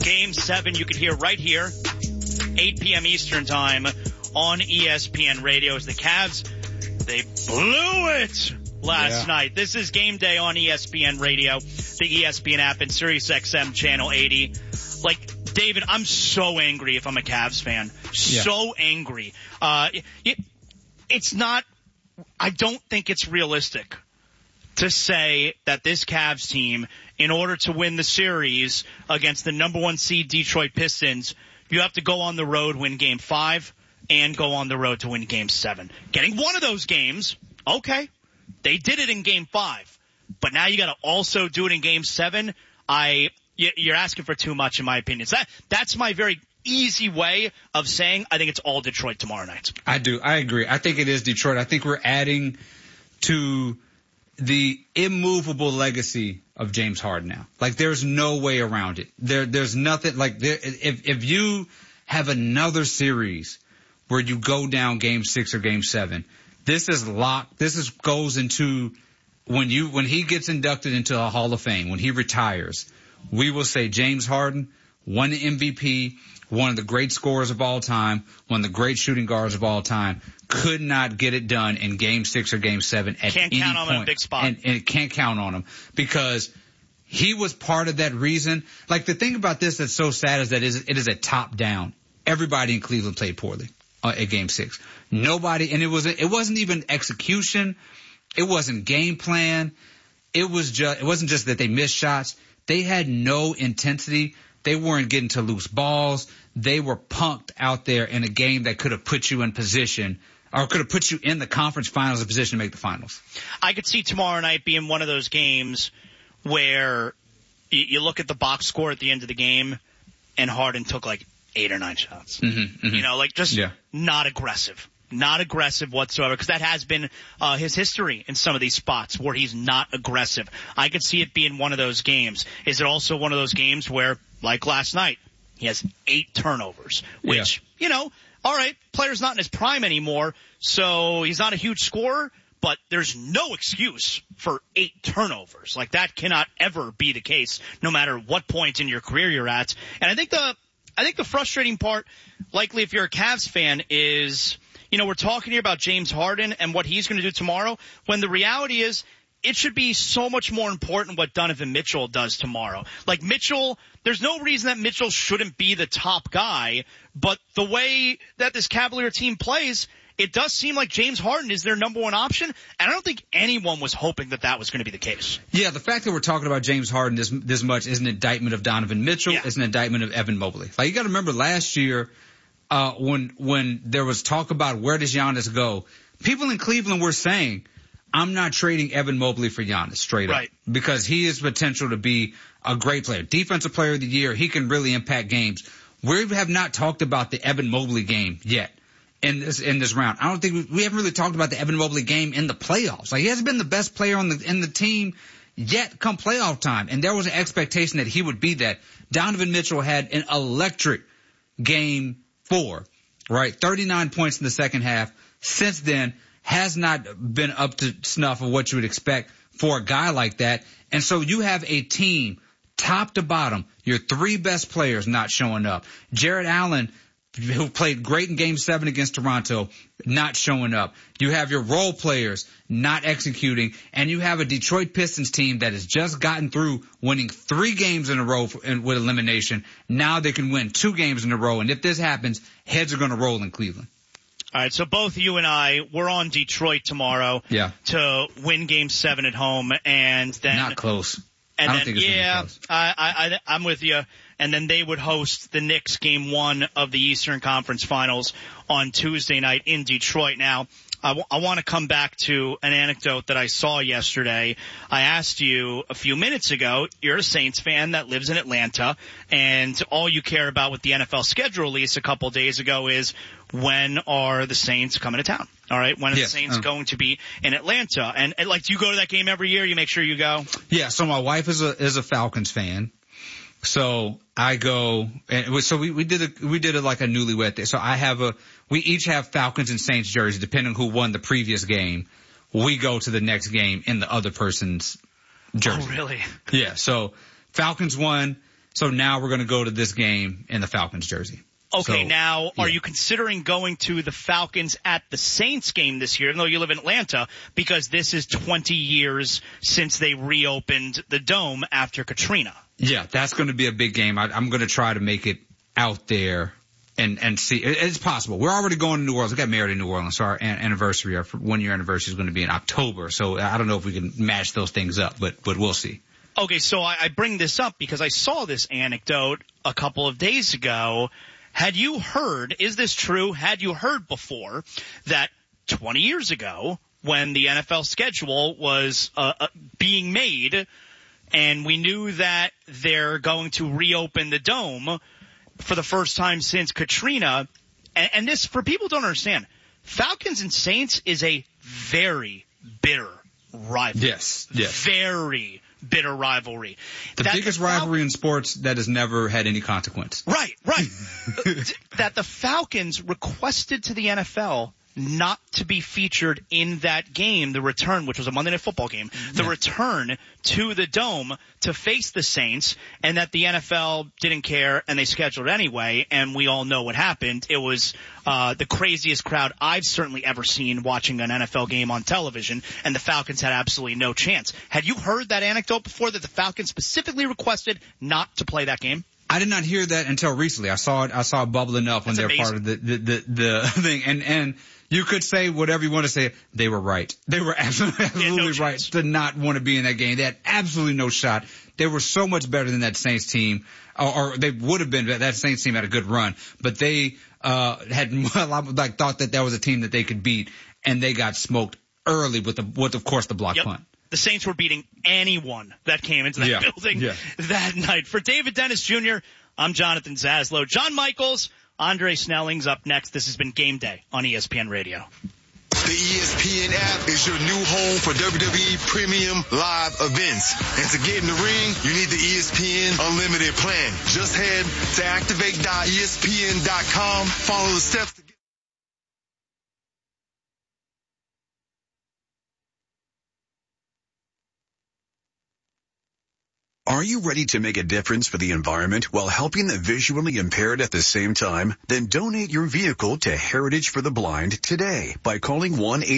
Game 7 you can hear right here, 8 p.m. Eastern Time on ESPN Radio as the Cavs, they blew it last night. This is Game Day on ESPN Radio, the ESPN app, and SiriusXM Channel 80. Like, David, I'm so angry if I'm a Cavs fan. So angry. It's not – I don't think it's realistic to say that this Cavs team, in order to win the series against the number 1 seed Detroit Pistons, you have to go on the road, win Game 5, and go on the road to win Game 7. Getting one of those games, okay. They did it in Game 5. But now you got to also do it in Game 7. You're asking for too much, in my opinion. So that's my very easy way of saying I think it's all Detroit tomorrow night. I do. I agree. I think it is Detroit. I think we're adding to the immovable legacy of James Harden now. Like, there's no way around it. There's nothing like if you have another series where you go down Game 6 or Game 7, this is locked. Goes into when he gets inducted into a Hall of Fame, when he retires, we will say James Harden won the MVP, one of the great scorers of all time, one of the great shooting guards of all time, could not get it done in Game 6 or Game 7 at any point. Can't count on him in a big spot. And can't count on him because he was part of that reason. Like, the thing about this that's so sad is that it is a top down. Everybody in Cleveland played poorly at Game 6. Nobody, and it wasn't even execution. It wasn't game plan. It wasn't just that they missed shots. They had no intensity. They weren't getting to loose balls. They were punked out there in a game that could have put you in position or could have put you in the conference finals in position to make the finals. I could see tomorrow night being one of those games where you look at the box score at the end of the game and Harden took like 8 or 9 shots. You know, like just not aggressive. Not aggressive whatsoever, because that has been his history in some of these spots where he's not aggressive. I could see it being one of those games. Is it also one of those games where, like last night, he has 8 turnovers, which, you know, all right, player's not in his prime anymore, so he's not a huge scorer, but there's no excuse for 8 turnovers. Like, that cannot ever be the case, no matter what point in your career you're at. And I think the frustrating part, likely if you're a Cavs fan, is, you know, we're talking here about James Harden and what he's going to do tomorrow, when the reality is it should be so much more important what Donovan Mitchell does tomorrow. Like, Mitchell, there's no reason that Mitchell shouldn't be the top guy, but the way that this Cavalier team plays, it does seem like James Harden is their number 1 option, and I don't think anyone was hoping that was going to be the case. Yeah, the fact that we're talking about James Harden this much is an indictment of Donovan Mitchell. Yeah. It's an indictment of Evan Mobley. Like, you got to remember last year, when there was talk about where does Giannis go, people in Cleveland were saying, I'm not trading Evan Mobley for Giannis straight up, because he has potential to be a great player. Defensive player of the year. He can really impact games. We have not talked about the Evan Mobley game yet in this round. I don't think we haven't really talked about the Evan Mobley game in the playoffs. Like, he hasn't been the best player in the team yet come playoff time. And there was an expectation that he would be that. Donovan Mitchell had an electric Game 4, right? 39 points in the second half. Since then, has not been up to snuff of what you would expect for a guy like that. And so you have a team, top to bottom, your 3 best players not showing up. Jarrett Allen, who played great in Game 7 against Toronto, not showing up. You have your role players not executing, and you have a Detroit Pistons team that has just gotten through winning 3 games in a row with elimination. Now they can win 2 games in a row, and if this happens, heads are going to roll in Cleveland. All right, so both you and I, we're on Detroit tomorrow to win Game 7 at home, and then not close. And I don't then, think it's gonna be close. I'm with you. And then they would host the Knicks Game 1 of the Eastern Conference Finals on Tuesday night in Detroit. Now, I want to come back to an anecdote that I saw yesterday. I asked you a few minutes ago, you're a Saints fan that lives in Atlanta, and all you care about with the NFL schedule release a couple days ago is when are the Saints coming to town? All right, when are the Saints going to be in Atlanta? And like, do you go to that game every year? You make sure you go? Yeah, so my wife is a Falcons fan. So I go, and so we did it like a newlywed thing. So we each have Falcons and Saints jerseys, depending on who won the previous game. We go to the next game in the other person's jersey. Oh, really? Yeah. So Falcons won. So now we're going to go to this game in the Falcons jersey. Okay, so, now, are you considering going to the Falcons at the Saints game this year, even though you live in Atlanta, because this is 20 years since they reopened the Dome after Katrina? Yeah, that's going to be a big game. I'm going to try to make it out there and see. It's possible. We're already going to New Orleans. We got married in New Orleans, so our anniversary, our 1-year anniversary is going to be in October. So I don't know if we can match those things up, but we'll see. Okay, so I bring this up because I saw this anecdote a couple of days ago. Had you heard, is this true, had you heard before that 20 years ago when the NFL schedule was being made and we knew that they're going to reopen the Dome for the first time since Katrina, and this, for people who don't understand, Falcons and Saints is a very bitter rivalry. Yes. Very bitter rivalry. The biggest rivalry in sports that has never had any consequence. Right. That the Falcons requested to the NFL not to be featured in that game, the return, which was a Monday Night Football game, the return to the Dome to face the Saints, and that the NFL didn't care and they scheduled it anyway, and we all know what happened. It was the craziest crowd I've certainly ever seen watching an NFL game on television, and the Falcons had absolutely no chance. Had you heard that anecdote before, that the Falcons specifically requested not to play that game? I did not hear that until recently. I saw it bubbling up when they're part of the thing, and you could say whatever you want to say. They were right. They were absolutely right to not want to be in that game. They had absolutely no shot. They were so much better than that Saints team, or they would have been. That Saints team had a good run, but they had thought that was a team that they could beat, and they got smoked early with of course the block punt. The Saints were beating anyone that came into that building that night. For David Dennis Jr., I'm Jonathan Zaslow. John Michaels, Andre Snelling's up next. This has been Game Day on ESPN Radio. The ESPN app is your new home for WWE Premium Live events. And to get in the ring, you need the ESPN Unlimited plan. Just head to activate.espn.com. Follow the steps to get. Are you ready to make a difference for the environment while helping the visually impaired at the same time? Then donate your vehicle to Heritage for the Blind today by calling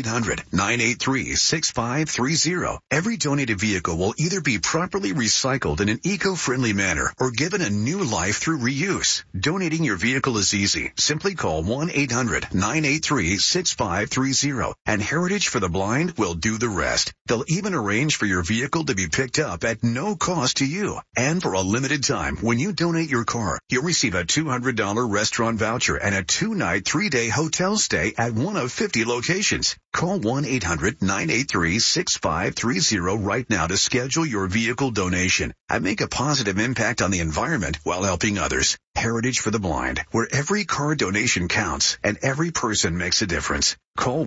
1-800-983-6530. Every donated vehicle will either be properly recycled in an eco-friendly manner or given a new life through reuse. Donating your vehicle is easy. Simply call 1-800-983-6530 and Heritage for the Blind will do the rest. They'll even arrange for your vehicle to be picked up at no cost to you. And for a limited time, when you donate your car, you'll receive a $200 restaurant voucher and a 2-night, 3-day hotel stay at one of 50 locations. Call 1-800-983-6530 right now to schedule your vehicle donation and make a positive impact on the environment while helping others. Heritage for the Blind, where every car donation counts and every person makes a difference. Call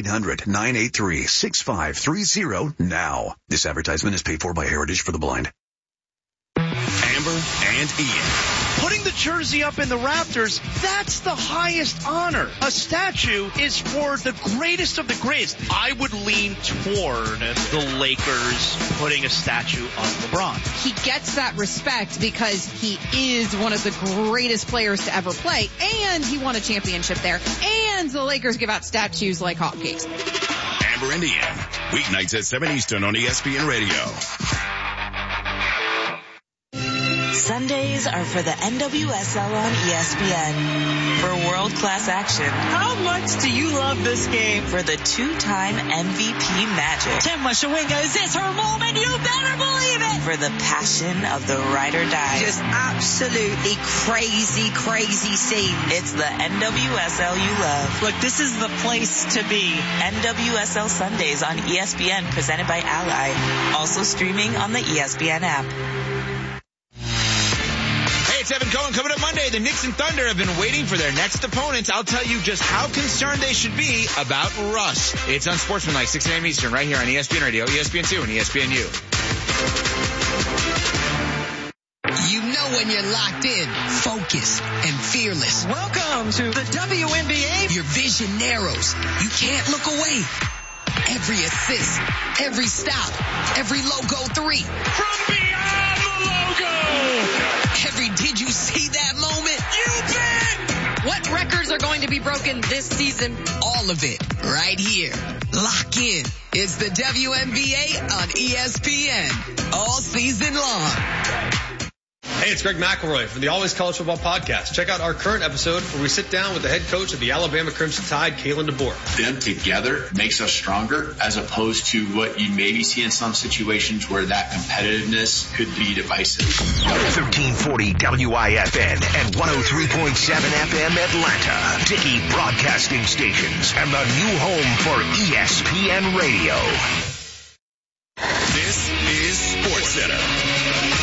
1-800-983-6530 now. This advertisement is paid for by Heritage for the Blind. Amber and Ian. Putting the jersey up in the Raptors, that's the highest honor. A statue is for the greatest of the greatest. I would lean toward the Lakers putting a statue of LeBron. He gets that respect because he is one of the greatest players to ever play, and he won a championship there, and the Lakers give out statues like hotcakes. Amber and Ian, weeknights at 7 Eastern on ESPN Radio. Sundays are for the NWSL on ESPN. For world-class action. How much do you love this game? For the two-time MVP Magic. Tim Shawinga, is this her moment? You better believe it! For the passion of the ride or die. Just absolutely crazy, crazy scene. It's the NWSL you love. Look, this is the place to be. NWSL Sundays on ESPN, presented by Ally. Also streaming on the ESPN app. It's Evan Cohen. Coming up Monday, the Knicks and Thunder have been waiting for their next opponents. I'll tell you just how concerned they should be about Russ. It's Unsportsmanlike, 6 a.m. Eastern, right here on ESPN Radio, ESPN2, and ESPNU. You know when you're locked in, focused, and fearless. Welcome to the WNBA. Your vision narrows. You can't look away. Every assist, every stop, every logo 3. From beyond the logo. Did you see that moment? You bet! What records are going to be broken this season? All of it, right here. Lock in. It's the WNBA on ESPN. All season long. Hey, it's Greg McElroy from the Always College Football Podcast. Check out our current episode where we sit down with the head coach of the Alabama Crimson Tide, Kalen DeBoer. Them together makes us stronger as opposed to what you maybe see in some situations where that competitiveness could be divisive. 1340 WIFN and 103.7 FM Atlanta. Dickey Broadcasting Stations and the new home for ESPN Radio. This is SportsCenter.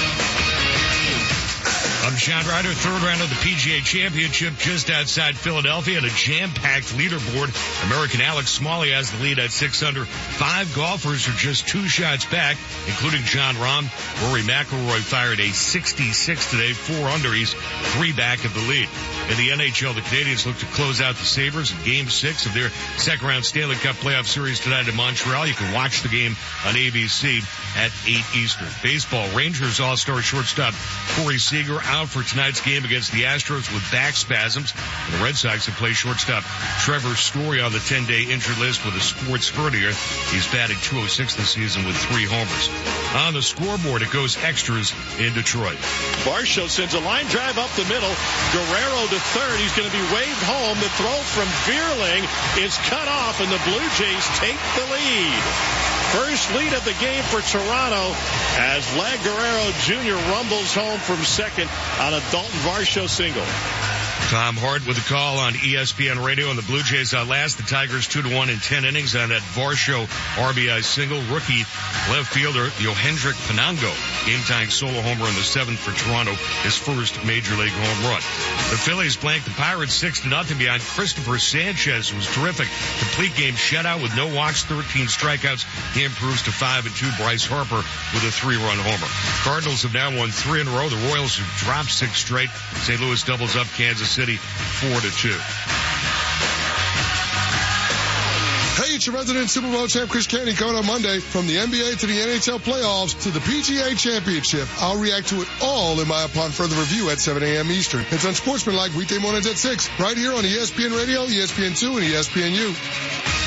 I'm Sean Ryder, third round of the PGA Championship just outside Philadelphia and a jam-packed leaderboard. American Alex Smalley has the lead at 6 under. 5 golfers are just 2 shots back, including Jon Rahm. Rory McIlroy fired a 66 today, 4 under. He's 3 back of the lead. In the NHL, the Canadiens look to close out the Sabres in Game 6 of their second-round Stanley Cup playoff series tonight in Montreal. You can watch the game on ABC at 8 Eastern. Baseball, Rangers All-Star shortstop Corey Seager out for tonight's game against the Astros with back spasms. And the Red Sox have played shortstop Trevor Story on the 10-day injured list with a sports hernia. He's batting .206 this season with 3 homers. On the scoreboard, it goes extras in Detroit. Varsho sends a line drive up the middle. Guerrero to third. He's going to be waved home. The throw from Vierling is cut off, and the Blue Jays take the lead. First lead of the game for Toronto as Vlad Guerrero Jr. rumbles home from second on a Dalton Varsho single. Tom Hart with a call on ESPN Radio, and the Blue Jays outlast the Tigers 2-1 in 10 innings on that Varsho RBI single. Rookie left fielder Yohendrick Pinango, game-tying solo homer in the 7th for Toronto, his first major league home run. The Phillies blanked the Pirates 6-0 behind Christopher Sanchez, who was terrific. Complete game shutout with no walks, 13 strikeouts. He improves to 5-2. Bryce Harper with a 3-run homer. Cardinals have now won 3 in a row. The Royals have dropped 6 straight. St. Louis doubles up Kansas City 4-2. Hey, it's your resident Super Bowl champ Chris Canty coming on Monday. From the NBA to the NHL playoffs to the PGA Championship, I'll react to it all in my Upon Further Review at 7 a.m. Eastern. It's Unsportsmanlike weekday mornings at 6, right here on ESPN Radio, ESPN2, and ESPNU.